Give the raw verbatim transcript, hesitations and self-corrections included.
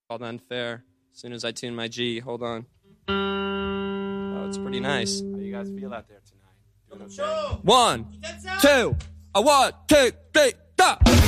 Called Unfair. As soon as I tune my G, hold on. Oh, it's pretty nice. How you guys feel out there tonight? Doing okay? One, two, a one, two, three, go.